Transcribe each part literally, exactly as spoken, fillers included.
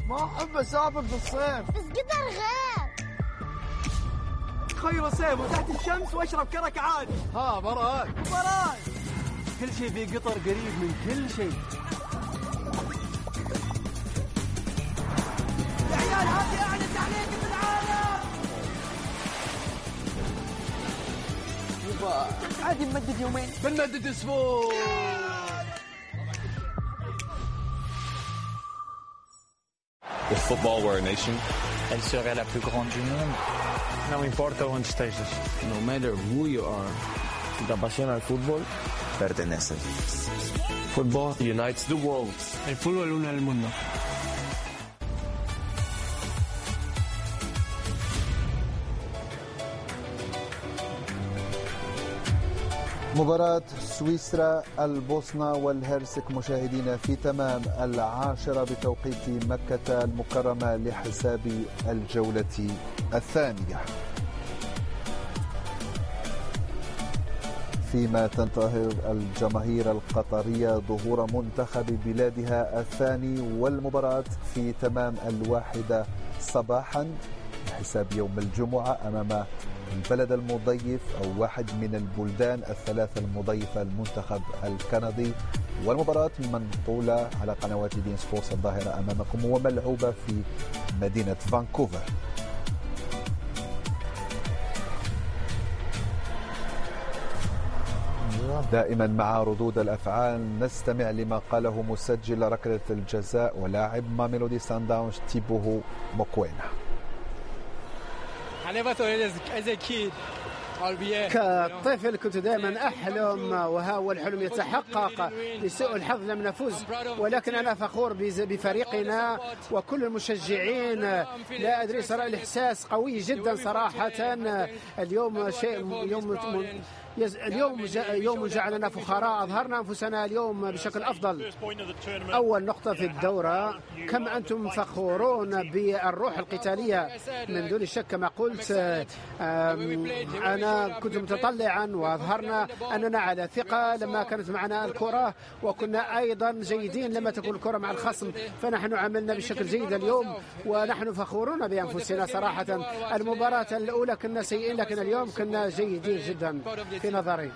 ما أحب أسافر بالصيف. بس قطر غير. تخيل صيف وتحت الشمس وأشرب كرك عادي. ها براد براد. كل شيء في قطر قريب من كل شيء. يا عيال هذه أعلى تعليق في العالم. يبا عادي نمدد يومين. بنمدد أسبوع. If football were a nation, elle serait la plus grande du monde. Não importa onde estejas. No matter who you are, si te apasiona el fútbol, perteneces. football unites the world. El fútbol une el mundo. مباراة سويسرا البوسنة والهرسك مشاهدين في تمام العاشرة بتوقيت مكة المكرمة لحساب الجولة الثانية، فيما تنتظر الجماهير القطرية ظهور منتخب بلادها الثاني، والمباراة في تمام الواحدة صباحا حساب يوم الجمعة أمام البلد المضيف أو واحد من البلدان الثلاثة المضيفة المنتخب الكندي، والمباراة منقولة على قنوات دي إن سبورتس الظاهرة أمامكم وملعوبة في مدينة فانكوفر. دائما مع ردود الأفعال نستمع لما قاله مسجل ركلة الجزاء ولاعب ماميلودي سان داونز تيبوهو موكوينا. كطفل كنت دائما أحلم وها الحلم يتحقق، لسوء الحظ لم نفوز، ولكن أنا فخور بفريقنا وكل المشجعين. لا أدري صراحة الإحساس قوي جدا صراحة. اليوم شيء يوم اليوم يوم جعلنا فخراء، أظهرنا أنفسنا اليوم بشكل أفضل. أول نقطة في الدورة، كم أنتم فخورون بالروح القتالية من دون شك. كما قلت أنا كنت متطلعا وأظهرنا أننا على ثقة لما كانت معنا الكرة، وكنا أيضا جيدين لما تكون الكرة مع الخصم، فنحن عملنا بشكل جيد اليوم ونحن فخورون بأنفسنا صراحة. المباراة الأولى كنا سيئين، لكن اليوم كنا جيدين جدا في نظري.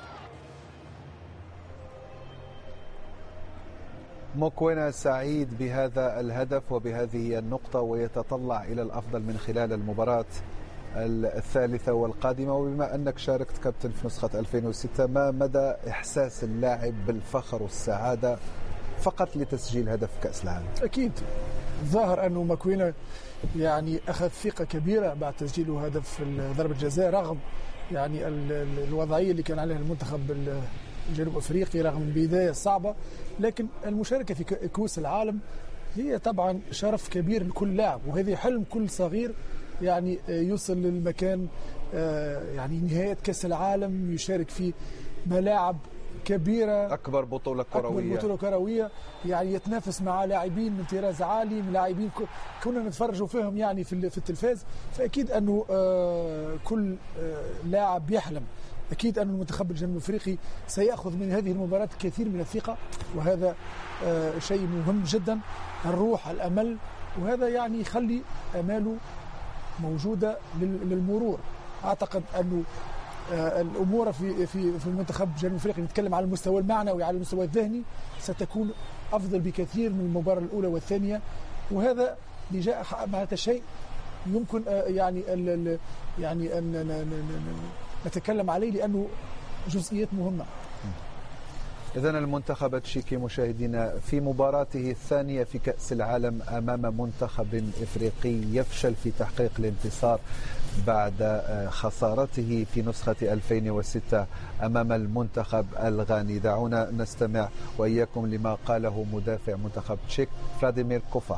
موكوينا سعيد بهذا الهدف وبهذه النقطة، ويتطلع إلى الأفضل من خلال المباراة الثالثة والقادمة. وبما أنك شاركت كابتن في نسخة ألفين وستة، ما مدى إحساس اللاعب بالفخر والسعادة فقط لتسجيل هدف كأس العالم؟ أكيد ظاهر أنه موكوينا يعني أخذ ثقة كبيرة بعد تسجيله هدف ضربة الجزاء، رغم يعني الوضعية اللي كان عليها المنتخب الجنوب أفريقي، رغم البداية الصعبة. لكن المشاركة في كؤوس العالم هي طبعا شرف كبير لكل لاعب، وهذه حلم كل صغير يعني يوصل للمكان، يعني نهاية كأس العالم يشارك في ملاعب كبيرة، أكبر بطولة كروية، أكبر بطولة كروية، يعني يتنافس مع لاعبين من طراز عالي، من لاعبين كنا نتفرجوا فيهم يعني في في التلفاز. فأكيد أنه كل لاعب يحلم أكيد أن المنتخب الجنوب الأفريقي سيأخذ من هذه المباراة كثير من الثقة، وهذا شيء مهم جدا، الروح، الأمل، وهذا يعني يخلي أماله موجودة للمرور. أعتقد أنه الأمور في في في المنتخب الجنوب الأفريقي، نتكلم على المستوى المعنوي على المستوى الذهني، ستكون أفضل بكثير من المباراة الأولى والثانية، وهذا بجاء معناتها شيء يمكن يعني يعني أن نتكلم عليه لأنه جزئيات مهمة. إذن المنتخب التشيكي مشاهدينا في مباراته الثانية في كأس العالم أمام منتخب إفريقي يفشل في تحقيق الانتصار بعد خسارته في نسخة ألفين وستة أمام المنتخب الغاني. دعونا نستمع وإياكم لما قاله مدافع منتخب تشيك فلاديمير كوفال.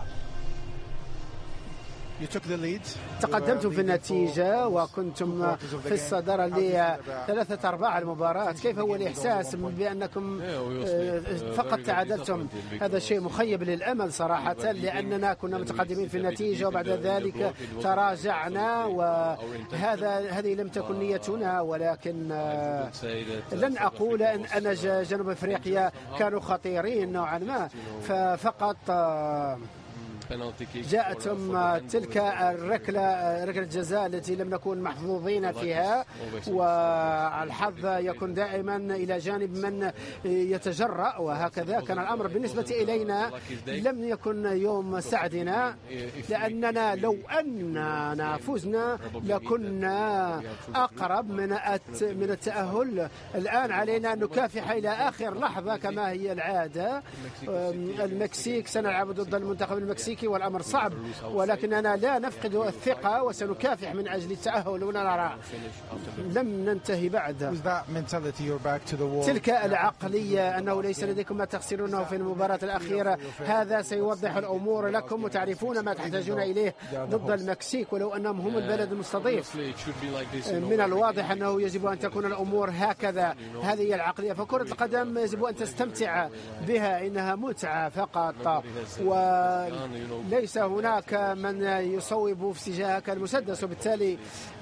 تقدمتم في النتيجة وكنتم في الصدارة لثلاثة أرباع المباراة، كيف هو الإحساس بأنكم فقط تعادلتم؟ هذا شيء مخيب للأمل صراحة، لأننا كنا متقدمين في النتيجة وبعد ذلك تراجعنا، وهذا هذه لم تكن نيتنا. ولكن لن أقول أن جنوب أفريقيا كانوا خطيرين نوعا ما، ففقط جاءتهم تلك الركلة ركلة الجزاء التي لم نكن محظوظين فيها، والحظ يكون دائما إلى جانب من يتجرأ، وهكذا كان الأمر بالنسبة إلينا. لم يكن يوم سعدنا، لأننا لو أننا فزنا لكنا أقرب من من التأهل. الآن علينا أن نكافح إلى آخر لحظة كما هي العادة. المكسيك سنلعب ضد المنتخب المكسيكي والأمر صعب، ولكننا لا نفقد الثقة وسنكافح من أجل التأهل. ونرى لم ننتهي بعد. تلك العقلية أنه ليس لديكم ما تخسرونه في المباراة الأخيرة، هذا سيوضح الأمور لكم وتعرفون ما تحتاجون إليه ضد المكسيك، ولو أنهم هم البلد المستضيف. من الواضح أنه يجب أن تكون الأمور هكذا. هذه العقلية، فكرة القدم يجب أن تستمتع بها، إنها متعة فقط، وليس هناك من يصوب في اتجاهك المسدس، وبالتالي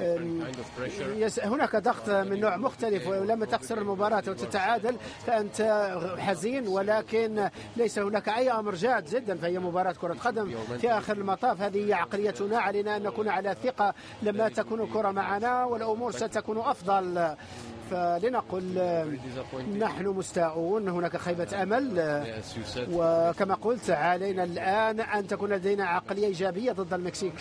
هناك ضغط من نوع مختلف. ولما تخسر المباراة وتتعادل فأنت حزين، ولكن ليس هناك أي أمر جاد جدا، فهي مباراة كرة قدم في آخر المطاف. هذه عقليتنا، علينا أن نكون على ثقة لما تكون الكرة معنا والأمور ستكون أفضل. فلنقل نحن مستاءون، هناك خيبة أمل، وكما قلت علينا الآن أن تكون لدينا عقلية إيجابية ضد المكسيك.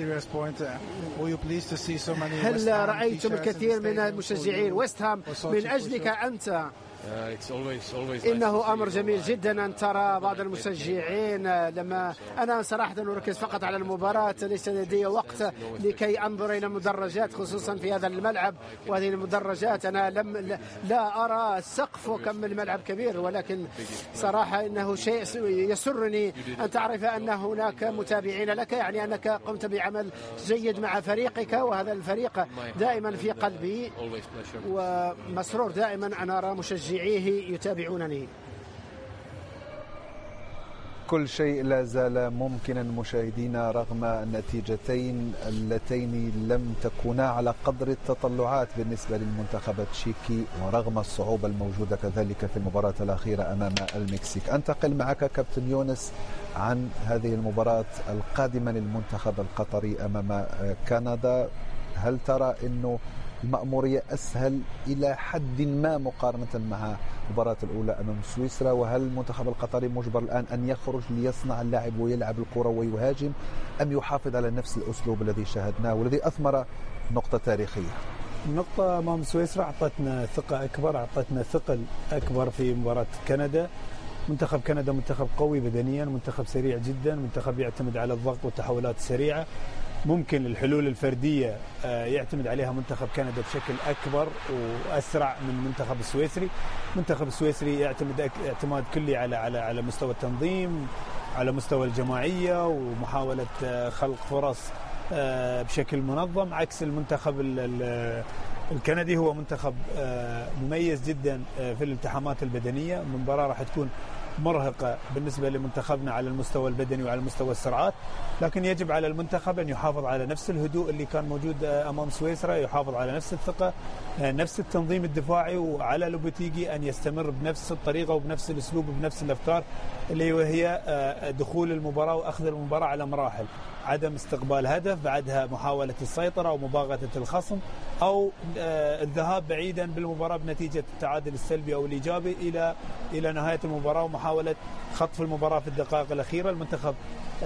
هل رأيتم الكثير من المشجعين ويست هام من أجلك أنت؟ إنه أمر جميل جدا أن ترى بعض المشجعين. لما أنا صراحة أركز فقط على المباراة، ليس لدي وقت لكي أنظر إلى المدرجات، خصوصا في هذا الملعب وهذه المدرجات. أنا لم لا أرى السقف وكم الملعب كبير، ولكن صراحة إنه شيء يسرني أن تعرف أن هناك متابعين لك، يعني أنك قمت بعمل جيد مع فريقك، وهذا الفريق دائما في قلبي، ومسرور دائما أن أرى مشجعين يتابعونني. كل شيء لا زال ممكنا مشاهدينا رغم النتيجتين اللتين لم تكونا على قدر التطلعات بالنسبة للمنتخب التشيكي، ورغم الصعوبة الموجودة كذلك في المباراة الأخيرة أمام المكسيك. أنتقل معك كابتن يونس عن هذه المباراة القادمة للمنتخب القطري أمام كندا. هل ترى أنه المأمورية أسهل إلى حد ما مقارنة مع المباراة الأولى أمام سويسرا؟ وهل المنتخب القطري مجبر الآن أن يخرج ليصنع اللعب ويلعب الكرة ويهاجم، أم يحافظ على نفس الأسلوب الذي شاهدناه والذي أثمر نقطة تاريخية؟ النقطة أمام سويسرا أعطتنا ثقة أكبر، أعطتنا ثقل أكبر في مباراة كندا. منتخب كندا منتخب قوي بدنيا، منتخب سريع جدا، منتخب يعتمد على الضغط والتحولات السريعة. ممكن الحلول الفردية يعتمد عليها منتخب كندا بشكل أكبر وأسرع من المنتخب السويسري. المنتخب السويسري يعتمد اعتماد كلي على على على مستوى التنظيم، على مستوى الجماعية ومحاولة خلق فرص بشكل منظم، عكس المنتخب الكندي. هو منتخب مميز جدا في الالتحامات البدنية. المباراة راح تكون مرهقة بالنسبة لمنتخبنا على المستوى البدني وعلى مستوى السرعات، لكن يجب على المنتخب أن يحافظ على نفس الهدوء اللي كان موجود أمام سويسرا، يحافظ على نفس الثقة، نفس التنظيم الدفاعي، وعلى لوبوتيغي أن يستمر بنفس الطريقة وبنفس الأسلوب وبنفس الأفكار اللي وهي دخول المباراة وأخذ المباراة على مراحل، عدم استقبال هدف، بعدها محاولة السيطرة ومباغتة الخصم، أو الذهاب بعيدا بالمباراة بنتيجة التعادل السلبي أو الإيجابي إلى إلى نهاية المباراة ومحاولة خطف المباراة في الدقائق الأخيرة. المنتخب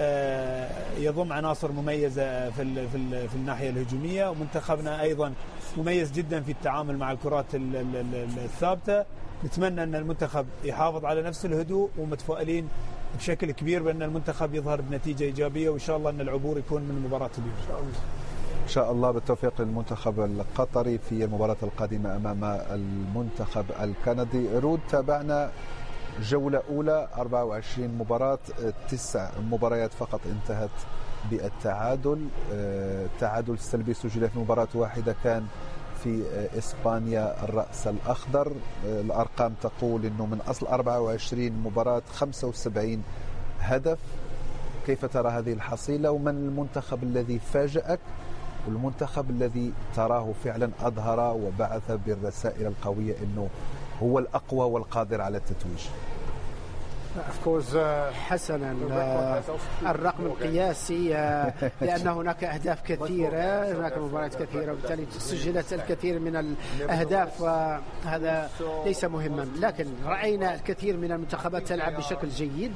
يضم عناصر مميزة في في الناحية الهجومية، ومنتخبنا أيضا مميز جدا في التعامل مع الكرات الثابتة. نتمنى أن المنتخب يحافظ على نفس الهدوء، ومتفائلين بشكل كبير بأن المنتخب يظهر بنتيجة إيجابية، وإن شاء الله أن العبور يكون من المباراة اليوم. إن شاء الله. إن شاء الله بالتوفيق للمنتخب القطري في المباراة القادمة أمام المنتخب الكندي. رود، تابعنا جولة أولى أربعة وعشرين مباراة، تسع مباريات فقط انتهت بالتعادل. التعادل السلبي سجل في مباراة واحدة كان في إسبانيا الرأس الأخضر. الأرقام تقول أنه من أصل أربعة وعشرين مباراة خمسة وسبعين هدف. كيف ترى هذه الحصيلة؟ ومن المنتخب الذي فاجأك والمنتخب الذي تراه فعلا أظهر وبعث بالرسائل القوية أنه هو الأقوى والقادر على التتويج؟ حسنا الرقم القياسي لأن هناك أهداف كثيرة، هناك مباريات كثيرة وبالتالي سجلت الكثير من الأهداف، هذا ليس مهما، لكن رأينا الكثير من المنتخبات تلعب بشكل جيد.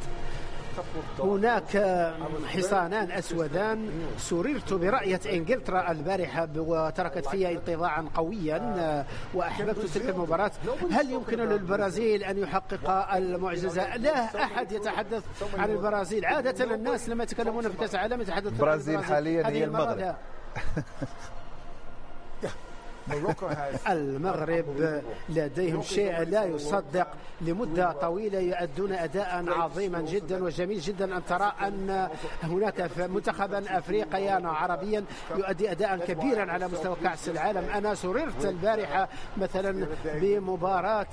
هناك حصانان أسودان، سررت برأية إنجلترا البارحة وتركت فيها انطباعا قويا وأحببت تلك المباراة. هل يمكن للبرازيل أن يحقق المعجزة؟ لا أحد يتحدث عن البرازيل، عادة الناس لما يتكلمون في كأس العالم يتحدثون عن البرازيل. حاليا هي المغرب. المغرب لديهم شيء لا يصدق، لمدة طويلة يؤدون أداء عظيما جدا وجميل جدا أن ترى أن هناك منتخبا أفريقيا عربيا يؤدي أداء كبيرا على مستوى كأس العالم. أنا سررت البارحة مثلا بمباراة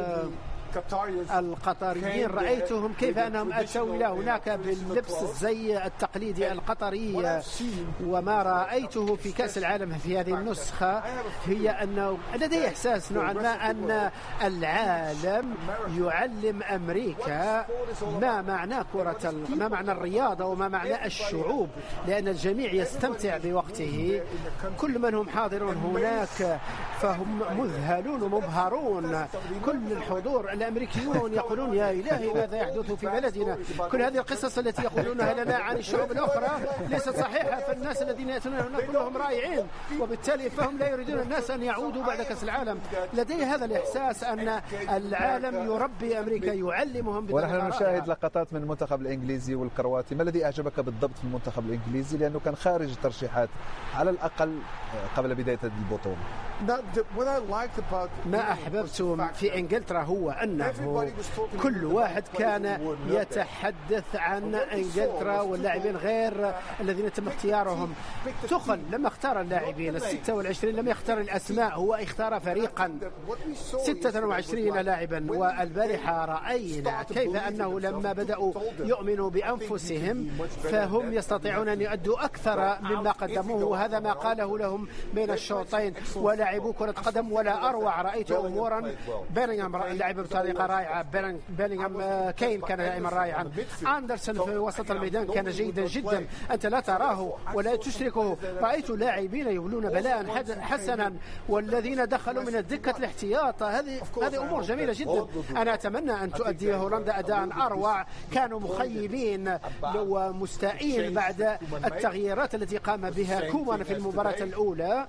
القطريين، رأيتهم كيف أنهم أتوا إلى هناك باللبس الزي التقليدي القطري، وما رأيته في كأس العالم في هذه النسخة هي أنه لدي إحساس نوعا ما أن العالم يعلم أمريكا ما معنى كرة ما معنى الرياضة وما معنى الشعوب، لأن الجميع يستمتع بوقته، كل من هم حاضرون هناك فهم مذهلون ومبهرون، كل الحضور الأمريكيون يقولون يا إلهي ماذا يحدث في بلدنا. كل هذه القصص التي يقولونها لنا عن الشعوب الأخرى ليست صحيحة، فالناس الذين يأتون هنا كلهم رائعين، وبالتالي فهم لا يريدون الناس أن يعودوا بعد كأس العالم. لدي هذا الإحساس أن العالم يربي أمريكا، يعلمهم. ونحن نشاهد لقطات من المنتخب الإنجليزي والكرواتي. ما الذي أعجبك بالضبط في المنتخب الإنجليزي؟ لأنه كان خارج الترشيحات على الأقل قبل بداية البطولة. ما أحببت في إنجلترا هو أنه كل واحد كان يتحدث عن إنجلترا واللاعبين غير الذين تم اختيارهم. تخل لما اختار اللاعبين الستة والعشرين لم يختار الأسماء، هو اختار فريقا ستة وعشرين لاعبا. والبارحة رأينا كيف أنه لما بدأوا يؤمنوا بأنفسهم فهم يستطيعون أن يؤدوا أكثر مما قدموه، وهذا ما قاله لهم بين الشوطين. ولعبوا كرة قدم ولا أروع. رأيت أمورا بيلينغهام لعب بطريقة رائعة، بيلينغهام كين كان دائما رائعا، أندرسون في وسط الميدان كان جيدا جدا، أنت لا تراه ولا تشركه. رأيت لاعبين يولون بلاء حسنا، والذين دخلوا من الدكة الاحتياط، هذه هذه أمور جميلة جدا. أنا أتمنى أن تؤدي هولندا أداء أروع. كانوا مخيبين ومستائين بعد التغييرات التي قام بها كومان في المباراة الأولى،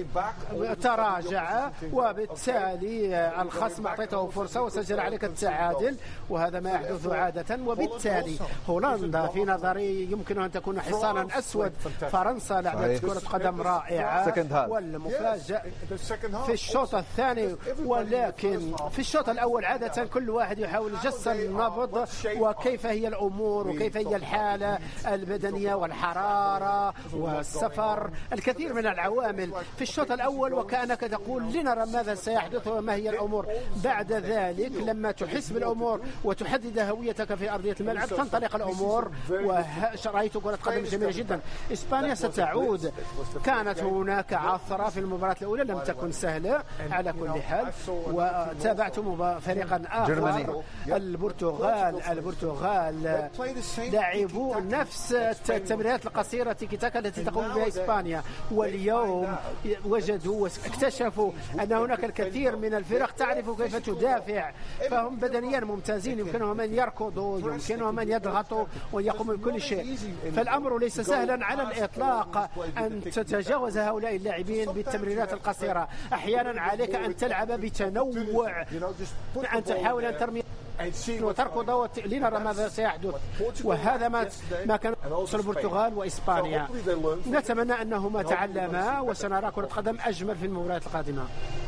تراجع وبالتالي الخصم أعطيته فرصة وسجل عليك التعادل، وهذا ما يحدث عادة. وبالتالي هولندا في نظري يمكن أن تكون حصانا أسود. فرنسا لعبت كرة قدم رائعة، والمفاجأة في الشوط الثاني، ولكن في الشوط الأول عادة كل واحد يحاول جس النبض وكيف هي الأمور وكيف هي الحالة البدنية والحرارة والسفر، الكثير من العوامل في الشوط الأول، وكأنك تقول لنرى ماذا سيحدث وما هي الأمور. بعد ذلك لما تحس بالأمور وتحدد هويتك في أرضية الملعب تنطلق الأمور. ورأيت كرة قدم جميلة جدا. إسبانيا ستعود. كانت هناك عثرة في المباراة الأولى لم تكن سهلة على كل حال. وتابعت فريقا آخر البرتغال. البرتغال لعبوا نفس التمريرات القصيرة تيكي تاكا التي تقوم بها إسبانيا، واليوم وجدوا واكتشفوا أن هناك الكثير من الفرق تعرف كيف تدافع، فهم بدنيا ممتازين، يمكنهم أن يركضوا، يمكنهم أن يضغطوا ويقوموا بكل شيء. فالأمر ليس سهلا على الإطلاق أن تتجاوز هؤلاء اللاعبين بالتمريرات القصيرة. أحيانا عليك أن تلعب بتنوع، أن تحاول أن ترمي وتركض لنرى ماذا سيحدث. وهذا ما ما كان يوصل البرتغال وإسبانيا. نتمنى أنهما تعلما وسنرى كرة قدم أجمل في المباريات القادمة.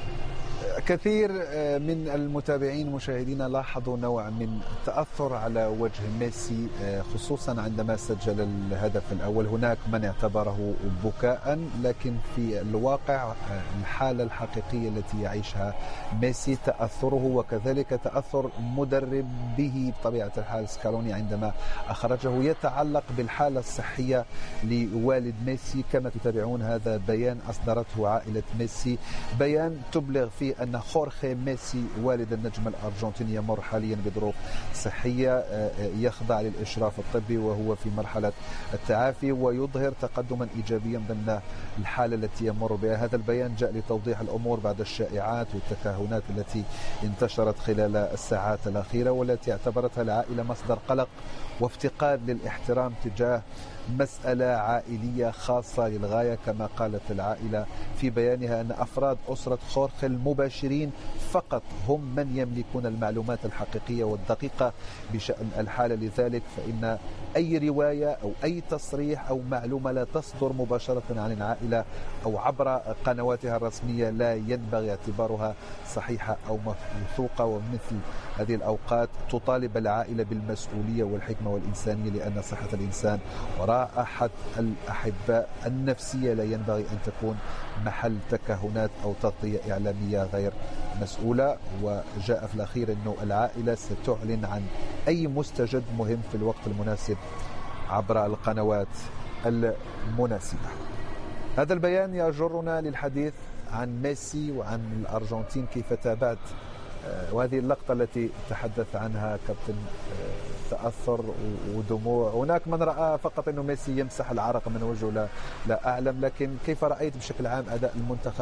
كثير من المتابعين مشاهدين لاحظوا نوع من تأثر على وجه ميسي خصوصا عندما سجل الهدف الأول. هناك من اعتبره بكاء، لكن في الواقع الحالة الحقيقية التي يعيشها ميسي تأثره، وكذلك تأثر مدرب به بطبيعة الحال سكالوني عندما أخرجه يتعلق بالحالة الصحية لوالد ميسي. كما تتابعون هذا بيان أصدرته عائلة ميسي، بيان تبلغ فيه أن خورخي ميسي والد النجم الأرجنتيني يمر حاليا بظروف صحية، يخضع للإشراف الطبي وهو في مرحلة التعافي ويظهر تقدما إيجابيا ضمن الحالة التي يمر بها. هذا البيان جاء لتوضيح الأمور بعد الشائعات والتكهنات التي انتشرت خلال الساعات الأخيرة والتي اعتبرتها العائلة مصدر قلق وافتقاد للاحترام تجاه مسألة عائلية خاصة للغاية. كما قالت العائلة في بيانها أن أفراد أسرة خورخي المباشرين فقط هم من يملكون المعلومات الحقيقية والدقيقة بشأن الحالة، لذلك فإن أي رواية أو أي تصريح أو معلومة لا تصدر مباشرة عن العائلة أو عبر قنواتها الرسمية لا ينبغي اعتبارها صحيحة أو موثوقة. ومثل هذه الأوقات تطالب العائلة بالمسؤولية والحكمة والإنسانية، لأن صحة الإنسان وراحة الأحباء النفسية لا ينبغي أن تكون محل تكهنات أو تغطية إعلامية غير مسؤولة. وجاء في الأخير أنه العائلة ستعلن عن أي مستجد مهم في الوقت المناسب عبر القنوات المناسبة. هذا البيان يجرنا للحديث عن ميسي وعن الأرجنتين، كيف تابعت وهذه اللقطة التي تحدث عنها كابتن تأثر ودموع. هناك من رأى فقط أنه ميسي يمسح العرق من وجهه، لا, لا أعلم، لكن كيف رأيت بشكل عام أداء المنتخب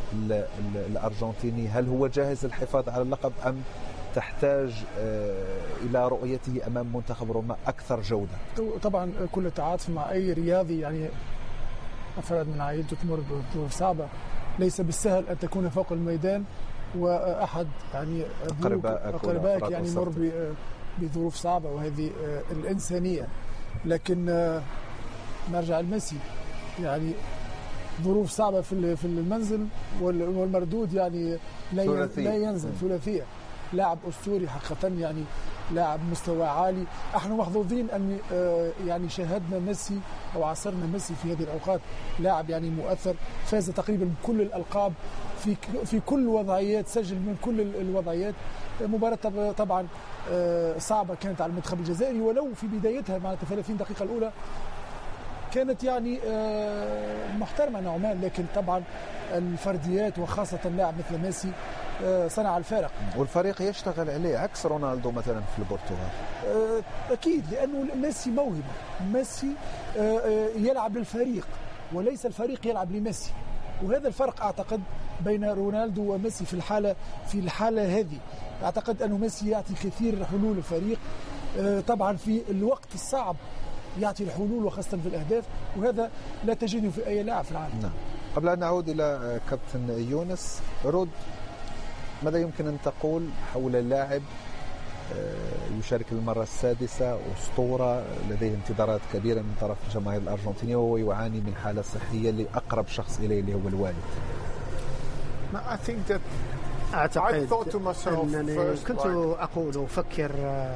الأرجنتيني؟ هل هو جاهز للحفاظ على اللقب أم تحتاج إلى رؤيته أمام منتخب روما أكثر جودة؟ طبعا كل التعاطف مع أي رياضي، يعني أفراد من عائلته تمر بظروف صعبة، ليس بالسهل أن تكون فوق الميدان وأحد يعني أقربائك يعني يمر بظروف صعبة، وهذه الإنسانية. لكن نرجع لميسي، يعني ظروف صعبة في في المنزل والمردود يعني لا لا ينزل. ثلاثية، لاعب أسطوري حقيقة، يعني لاعب مستوى عالي. احنا محظوظين ان يعني شاهدنا ميسي او عاصرنا ميسي في هذه الاوقات، لاعب يعني مؤثر، فاز تقريبا بكل الالقاب في في كل الوضعيات، سجل من كل الوضعيات. مباراة طبعا صعبة كانت على المنتخب الجزائري، ولو في بدايتها مع ثلاثين دقيقة الاولى كانت يعني محترمة نوعا ما، لكن طبعا الفرديات وخاصة لاعب مثل ميسي صنع الفارق، والفريق يشتغل عليه عكس رونالدو مثلا في البرتغال. أكيد، لأنه ميسي موهبة، ميسي يلعب للفريق وليس الفريق يلعب لميسي، وهذا الفرق أعتقد بين رونالدو وميسي في الحالة في الحالة هذه. أعتقد أنه ميسي يعطي كثير حلول الفريق، طبعا في الوقت الصعب يعطي الحلول وخاصة في الأهداف، وهذا لا تجده في أي لاعب في العالم. نعم. قبل أن نعود إلى كابتن يونس، رود، ماذا يمكن أن تقول حول لاعب يشارك للمرة السادسة، أسطورة لديه انتظارات كبيرة من طرف الجماهير الأرجنتينية، وهو يعاني من حالة صحية لأقرب شخص إليه اللي هو الوالد؟ أعتقد أنني كنت أقول وأفكر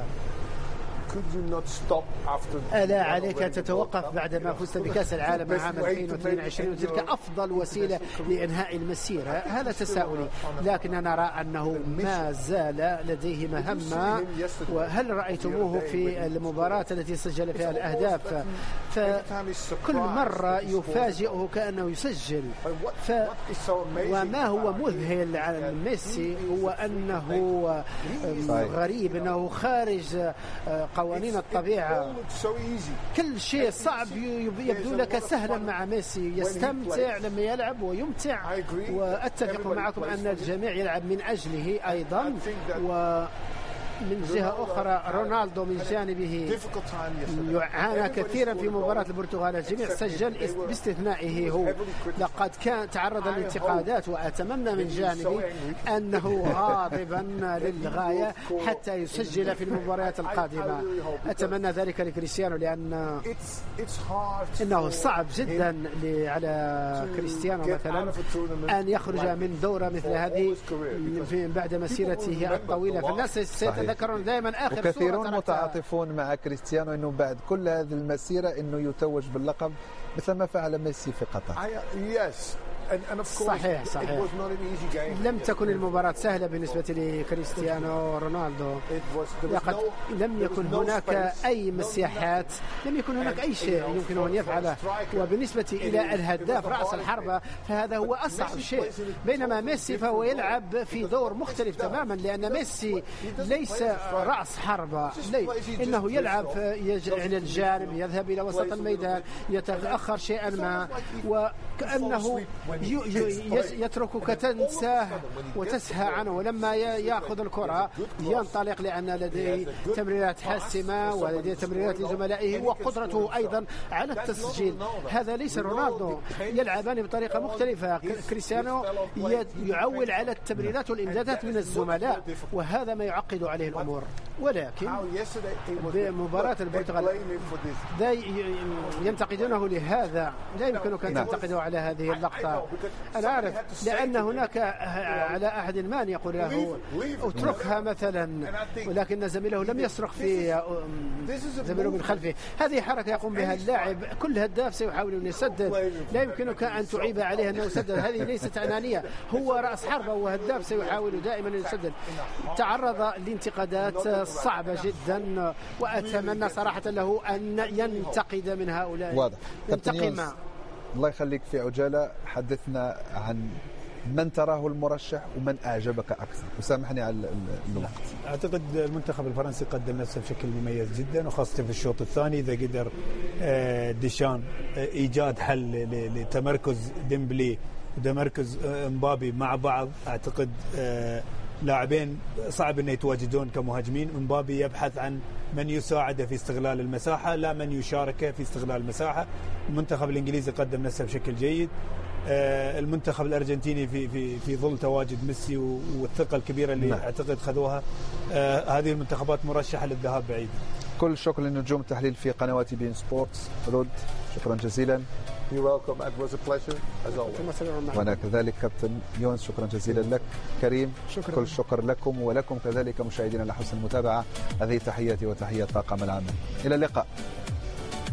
ألا عليك أن تتوقف بعدما فزت بكأس العالم عام ألفين واثنين وعشرين وتلك أفضل وسيلة لإنهاء المسيرة؟ هذا تساؤلي، لكن نرى أنه ما زال لديه مهمة. وهل رأيتموه في المباراة التي سجل فيها الأهداف؟ فكل مرة يفاجئه كأنه يسجل. ف... وما هو مذهل عن ميسي هو أنه غريب، أنه خارج قوانين الطبيعة، كل شيء صعب يبدو لك سهلا مع ميسي، يستمتع لما يلعب ويمتع. وأتفق معكم أن الجميع يلعب من أجله أيضا. و من جهة أخرى رونالدو من جانبه يعانى كثيرا في مباراة البرتغال، الجميع سجل باستثنائه هو. لقد كان تعرض للانتقادات، وأتمنى من جانبي أنه غاضبا للغاية حتى يسجل في المباريات القادمة. أتمنى ذلك لكريستيانو، لأن إنه صعب جدا على كريستيانو مثلا أن يخرج من دورة مثل هذه بعد مسيرته الطويلة. فالناس ذكرون دائما آخر وكثيرون متعاطفون مع كريستيانو انه بعد كل هذه المسيره انه يتوج باللقب مثل ما فعل ميسي في قطر. صحيح صحيح لم تكن المباراة سهلة بالنسبة لكريستيانو رونالدو. لقد لم يكن هناك أي مساحات، لم يكن هناك أي شيء يمكنه أن يفعله. وبالنسبة إلى الهداف رأس الحربة فهذا هو أصعب شيء، بينما ميسي فهو يلعب في دور مختلف تماما، لأن ميسي ليس رأس حربة، إنه يلعب عن الجانب، يذهب إلى وسط الميدان، يتأخر شيئا ما، وكأنه يتركك تنساه وتسهى عنه، ولما يأخذ الكرة ينطلق لأن لديه تمريرات حاسمة ولديه تمريرات لزملائه وقدرته أيضا على التسجيل. هذا ليس رونالدو، يلعبان بطريقة مختلفة. كريستيانو يعول على التمريرات والإمدادات من الزملاء، وهذا ما يعقد عليه الأمور. ولكن بمباراة البرتغال ينتقدونه لهذا، لا يمكنك أن تنتقده على هذه اللقطة. أنا أعرف لأن هناك على أحد ما يقول له اتركها مثلا، ولكن زميله لم يصرخ في زميله من خلفه. هذه حركة يقوم بها اللاعب، كل هداف سيحاول أن يسدد، لا يمكنك أن تعيب عليه أنه يسدد، هذه ليست أنانية، هو رأس حربة وهداف سيحاول دائما أن يسدد. تعرض لانتقادات صعبة جدا، وأتمنى صراحة له أن ينتقد من هؤلاء. واضح. ينتقم. الله يخليك، في عجالة حدثنا عن من تراه المرشح ومن أعجبك أكثر، وسامحني على الوقت. أعتقد المنتخب الفرنسي قدم نفسه بشكل مميز جدا، وخاصة في الشوط الثاني إذا قدر ديشان إيجاد حل لتمركز ديمبلي وتمركز مبابي مع بعض. أعتقد لاعبين صعب أن يتواجدون كمهاجمين. مبابي يبحث عن من يساعده في استغلال المساحة لا من يشاركه في استغلال المساحة. المنتخب الإنجليزي قدم نفسه بشكل جيد. المنتخب الأرجنتيني في في في ظل تواجد ميسي والثقة الكبيرة اللي نعم. أعتقد خذوها، هذه المنتخبات مرشحة للذهاب بعيد. كل شكر لنجوم التحليل في قنوات بي إن سبورتس. رود، شكرا جزيلا. You're welcome. It was a pleasure as always. وأنا كذلك كابتن يونس، شكرا جزيلا لك. كريم، شكرا. كل شكر لكم ولكم كذلك مشاهدينا لحسن المتابعة. هذه تحياتي وتحية طاقم العمل، إلى اللقاء.